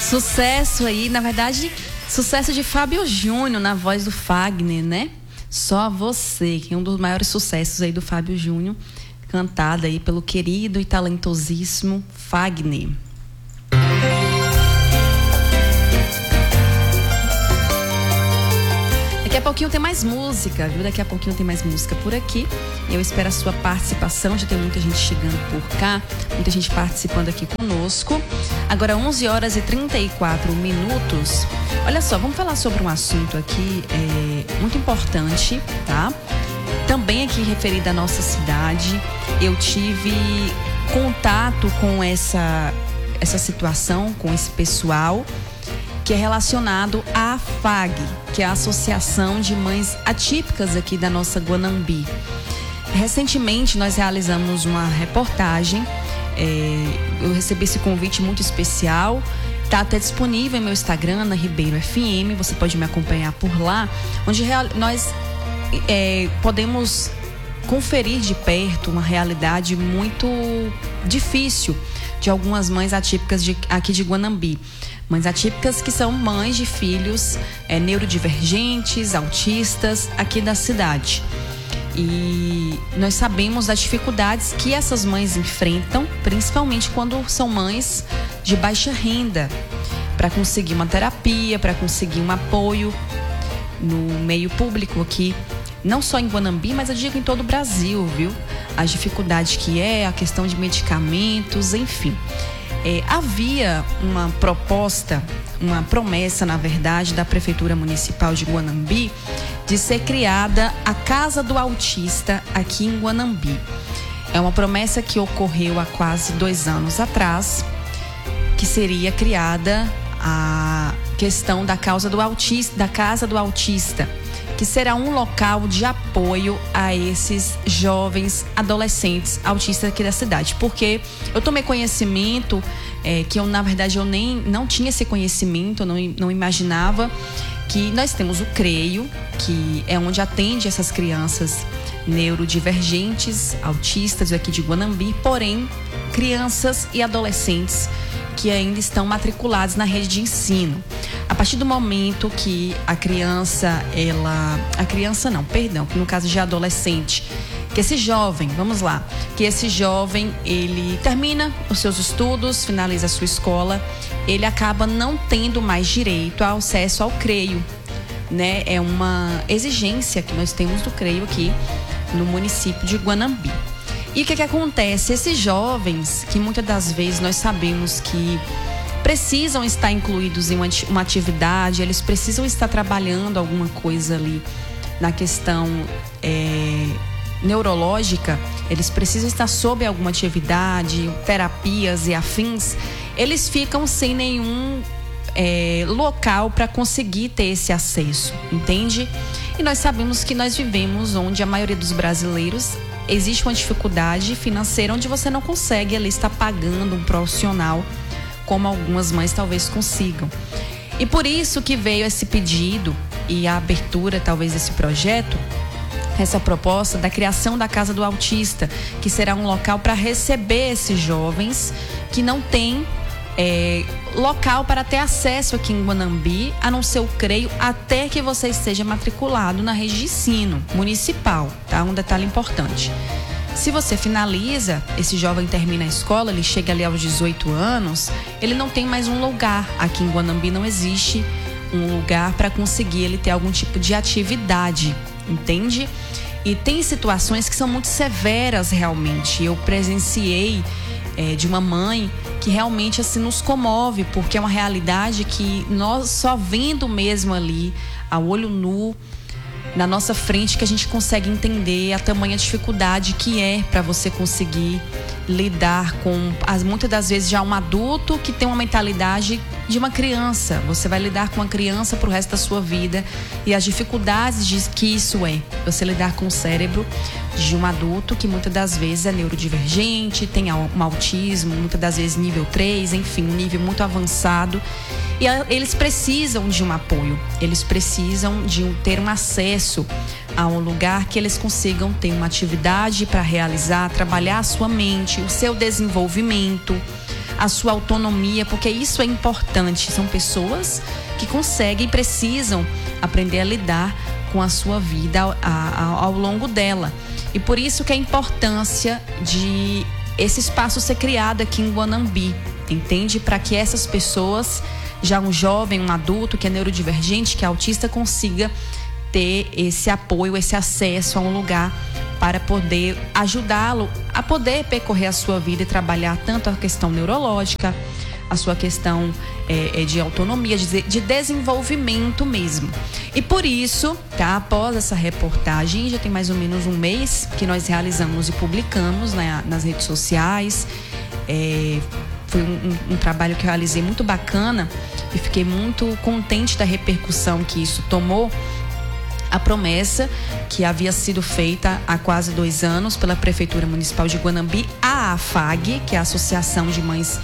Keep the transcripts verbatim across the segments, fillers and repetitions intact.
Sucesso aí, na verdade, sucesso de Fábio Júnior na voz do Fagner, né? Só Você, que é um dos maiores sucessos aí do Fábio Júnior, cantada aí pelo querido e talentosíssimo Fagner. Daqui a pouquinho tem mais música, viu? Daqui a pouquinho tem mais música por aqui. Eu espero a sua participação. Já tem muita gente chegando por cá, muita gente participando aqui conosco. Agora onze horas e trinta e quatro minutos. Olha só, vamos falar sobre um assunto aqui é, muito importante, tá? Também aqui referido à nossa cidade. Eu tive contato com essa, essa situação, com esse pessoal, que é relacionado à AFAG, que é a Associação de Mães Atípicas aqui da nossa Guanambi. Recentemente nós realizamos uma reportagem, é, eu recebi esse convite muito especial, está até disponível em meu Instagram, na Ribeiro F M, você pode me acompanhar por lá, onde real, nós é, podemos conferir de perto uma realidade muito difícil de algumas mães atípicas de, aqui de Guanambi. Mães atípicas que são mães de filhos é, neurodivergentes, autistas aqui da cidade. E nós sabemos das dificuldades que essas mães enfrentam, principalmente quando são mães de baixa renda, para conseguir uma terapia, para conseguir um apoio no meio público aqui, não só em Guanambi, mas eu digo em todo o Brasil, viu? As dificuldades que é, a questão de medicamentos, enfim. É, havia uma proposta, uma promessa, na verdade, da Prefeitura Municipal de Guanambi de ser criada a Casa do Autista aqui em Guanambi. É uma promessa que ocorreu há quase dois anos atrás, que seria criada a questão da causa do autista, da Casa do Autista, que será um local de apoio a esses jovens adolescentes autistas aqui da cidade. Porque eu tomei conhecimento, é, que eu, na verdade, eu nem não tinha esse conhecimento, eu não, não imaginava, que nós temos o CREIO, que é onde atende essas crianças neurodivergentes, autistas aqui de Guanambi, porém, crianças e adolescentes que ainda estão matriculados na rede de ensino. A partir do momento que a criança, ela... A criança não, perdão, que no caso de adolescente, que esse jovem, vamos lá, que esse jovem, ele termina os seus estudos, finaliza a sua escola, ele acaba não tendo mais direito ao acesso ao CREIO, né? É uma exigência que nós temos do CREIO aqui no município de Guanambi. E o que que acontece? Esses jovens, que muitas das vezes nós sabemos que precisam estar incluídos em uma atividade, eles precisam estar trabalhando alguma coisa ali na questão é, neurológica, eles precisam estar sob alguma atividade, terapias e afins, eles ficam sem nenhum é, local para conseguir ter esse acesso, entende? E nós sabemos que nós vivemos onde a maioria dos brasileiros existe uma dificuldade financeira onde você não consegue ali estar pagando um profissional como algumas mães talvez consigam. E por isso que veio esse pedido e a abertura talvez desse projeto, essa proposta da criação da Casa do Autista, que será um local para receber esses jovens que não têm é, local para ter acesso aqui em Guanambi, a não ser o CREIO, até que você esteja matriculado na rede de ensino municipal, tá? Um detalhe importante. Se você finaliza, esse jovem termina a escola, ele chega ali aos dezoito anos, ele não tem mais um lugar. Aqui em Guanambi não existe um lugar para conseguir ele ter algum tipo de atividade, entende? E tem situações que são muito severas realmente. Eu presenciei é, de uma mãe que realmente assim nos comove, porque é uma realidade que nós só vendo mesmo ali, a olho nu, na nossa frente, que a gente consegue entender a tamanha dificuldade que é para você conseguir lidar com, as, muitas das vezes, já um adulto que tem uma mentalidade de uma criança. Você vai lidar com uma criança pro resto da sua vida e as dificuldades de, que isso é. Você lidar com o cérebro de um adulto que muitas das vezes é neurodivergente, tem um autismo, muitas das vezes nível três, enfim, um nível muito avançado. E a, eles precisam de um apoio, eles precisam de um, ter um acesso a um lugar que eles consigam ter uma atividade para realizar, trabalhar a sua mente, o seu desenvolvimento, a sua autonomia, porque isso é importante. São pessoas que conseguem e precisam aprender a lidar com a sua vida ao, ao, ao longo dela. E por isso que a importância de esse espaço ser criado aqui em Guanambi, entende? Para que essas pessoas, já um jovem, um adulto que é neurodivergente, que é autista, consiga ter esse apoio, esse acesso a um lugar para poder ajudá-lo a poder percorrer a sua vida e trabalhar tanto a questão neurológica, a sua questão é, de autonomia, de, de desenvolvimento mesmo. E por isso, tá, após essa reportagem, já tem mais ou menos um mês que nós realizamos e publicamos, né, nas redes sociais. É, foi um, um, um trabalho que eu realizei muito bacana e fiquei muito contente da repercussão que isso tomou. A promessa que havia sido feita há quase dois anos pela Prefeitura Municipal de Guanambi, a AFAG, que é a Associação de Mães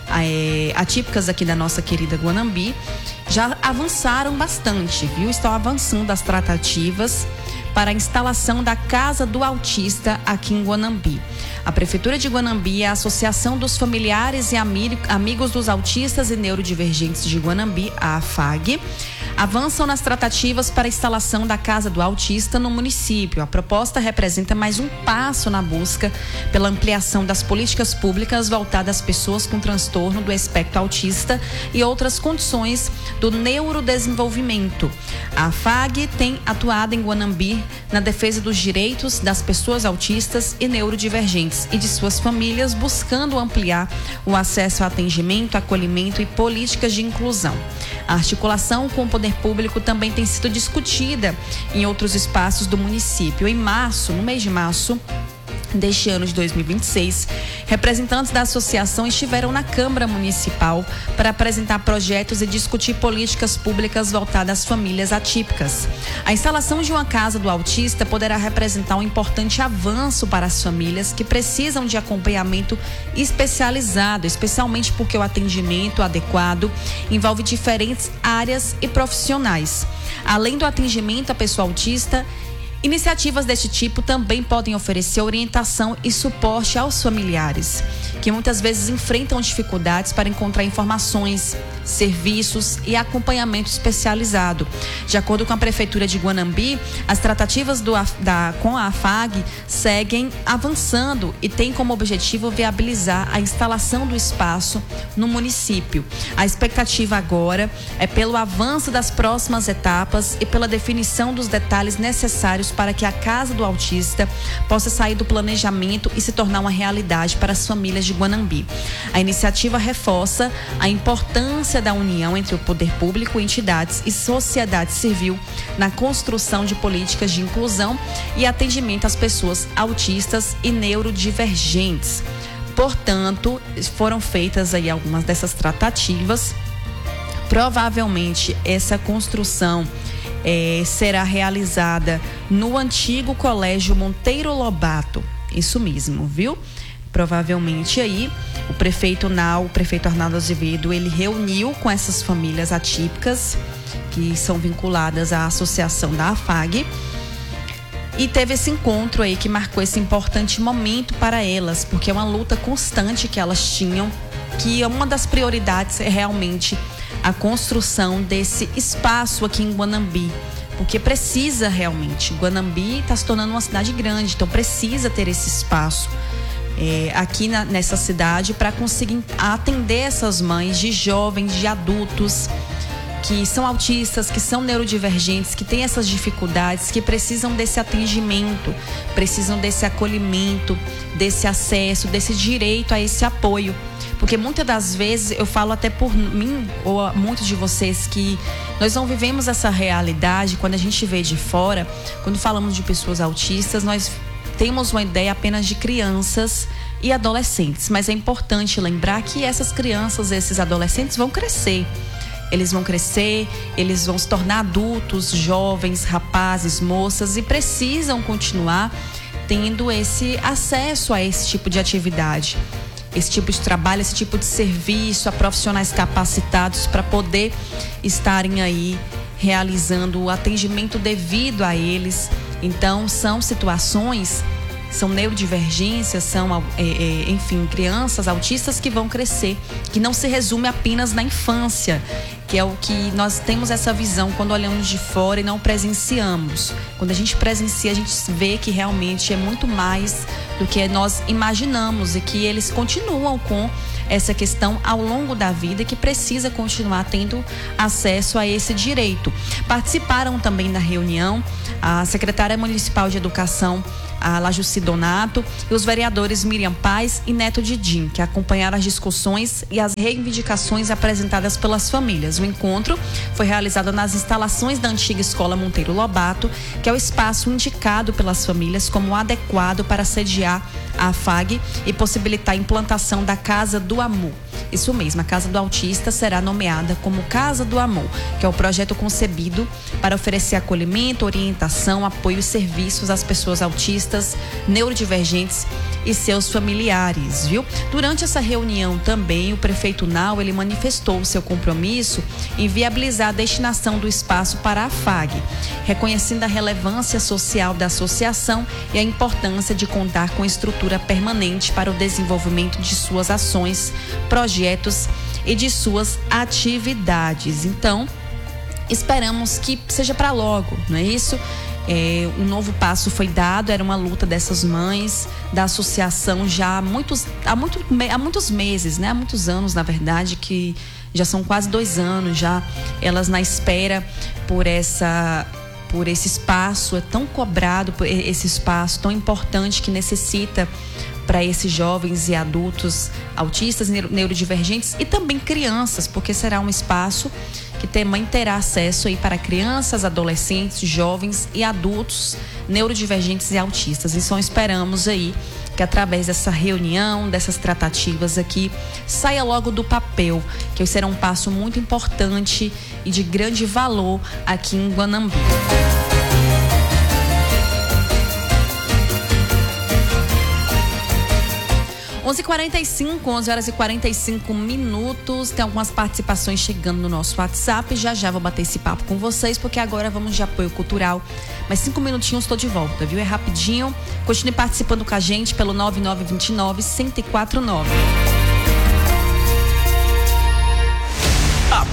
é, Atípicas aqui da nossa querida Guanambi, já avançaram bastante, viu? Estão avançando as tratativas para a instalação da Casa do Autista aqui em Guanambi. A Prefeitura de Guanambi e a Associação dos Familiares e Amigos dos Autistas e Neurodivergentes de Guanambi, a AFAG, avançam nas tratativas para a instalação da Casa do Autista no município. A proposta representa mais um passo na busca pela ampliação das políticas públicas voltadas às pessoas com transtorno do espectro autista e outras condições do neurodesenvolvimento. A AFAG tem atuado em Guanambi na defesa dos direitos das pessoas autistas e neurodivergentes e de suas famílias, buscando ampliar o acesso ao atendimento, acolhimento e políticas de inclusão. A articulação com o poder público também tem sido discutida em outros espaços do município. Em março, no mês de março deste ano de dois mil e vinte e seis, representantes da associação estiveram na Câmara Municipal para apresentar projetos e discutir políticas públicas voltadas às famílias atípicas. A instalação de uma casa do autista poderá representar um importante avanço para as famílias que precisam de acompanhamento especializado, especialmente porque o atendimento adequado envolve diferentes áreas e profissionais. Além do atendimento à pessoa autista, iniciativas deste tipo também podem oferecer orientação e suporte aos familiares, que muitas vezes enfrentam dificuldades para encontrar informações, serviços e acompanhamento especializado. De acordo com a Prefeitura de Guanambi, as tratativas do, da, com a AFAG seguem avançando e têm como objetivo viabilizar a instalação do espaço no município. A expectativa agora é pelo avanço das próximas etapas e pela definição dos detalhes necessários para que a Casa do Autista possa sair do planejamento e se tornar uma realidade para as famílias de Guanambi. A iniciativa reforça a importância da união entre o poder público, entidades e sociedade civil na construção de políticas de inclusão e atendimento às pessoas autistas e neurodivergentes. Portanto, foram feitas aí algumas dessas tratativas. Provavelmente essa construção É, será realizada no antigo Colégio Monteiro Lobato. Isso mesmo, viu? Provavelmente aí o prefeito Nau, o prefeito Arnaldo Azevedo, ele reuniu com essas famílias atípicas que são vinculadas à associação da AFAG e teve esse encontro aí que marcou esse importante momento para elas, porque é uma luta constante que elas tinham, que uma das prioridades é realmente a construção desse espaço aqui em Guanambi, porque precisa realmente. Guanambi está se tornando uma cidade grande, então precisa ter esse espaço é, aqui na, nessa cidade para conseguir atender essas mães de jovens, de adultos que são autistas, que são neurodivergentes, que têm essas dificuldades, que precisam desse atendimento, precisam desse acolhimento, desse acesso, desse direito a esse apoio. Porque muitas das vezes, eu falo até por mim, ou muitos de vocês, que nós não vivemos essa realidade quando a gente vê de fora. Quando falamos de pessoas autistas, nós temos uma ideia apenas de crianças e adolescentes. Mas é importante lembrar que essas crianças, esses adolescentes vão crescer. Eles vão crescer, eles vão se tornar adultos, jovens, rapazes, moças e precisam continuar tendo esse acesso a esse tipo de atividade, esse tipo de trabalho, esse tipo de serviço, a profissionais capacitados para poder estarem aí realizando o atendimento devido a eles. Então, são situações, são neurodivergências, são, é, é, enfim, crianças autistas que vão crescer, que não se resume apenas na infância, que é o que nós temos essa visão quando olhamos de fora e não presenciamos. Quando a gente presencia, a gente vê que realmente é muito mais do que nós imaginamos e que eles continuam com essa questão ao longo da vida e que precisa continuar tendo acesso a esse direito. Participaram também da reunião a secretária municipal de educação, a Lajuci Donato, e os vereadores Miriam Paz e Neto Didim, que acompanharam as discussões e as reivindicações apresentadas pelas famílias. O encontro foi realizado nas instalações da antiga Escola Monteiro Lobato, que é o espaço indicado pelas famílias como adequado para sediar a AFAG e possibilitar a implantação da Casa do Amor. Isso mesmo, a Casa do Autista será nomeada como Casa do Amor, que é o projeto concebido para oferecer acolhimento, orientação, apoio e serviços às pessoas autistas, neurodivergentes e seus familiares, viu? Durante essa reunião também, o prefeito Nau, ele manifestou o seu compromisso em viabilizar a destinação do espaço para a AFAG, reconhecendo a relevância social da associação e a importância de contar com estrutura permanente para o desenvolvimento de suas ações, projetos e de suas atividades. Então, esperamos que seja para logo, não é isso? É, um novo passo foi dado, era uma luta dessas mães, da associação já há muitos, há, muito, há muitos meses, né? Há muitos anos, na verdade, que já são quase dois anos já, elas na espera por essa... por esse espaço, é tão cobrado por esse espaço tão importante que necessita para esses jovens e adultos autistas, neurodivergentes e também crianças, porque será um espaço que também terá acesso aí para crianças, adolescentes, jovens e adultos neurodivergentes e autistas. Então esperamos aí que através dessa reunião, dessas tratativas aqui, saia logo do papel, que será um passo muito importante e de grande valor aqui em Guanambi. onze e quarenta e cinco, onze horas e quarenta e cinco minutos. Tem algumas participações chegando no nosso WhatsApp. Já já vou bater esse papo com vocês, porque agora vamos de apoio cultural. Mas cinco minutinhos estou de volta, viu? É rapidinho. Continue participando com a gente pelo nove nove dois nove, um zero quatro nove.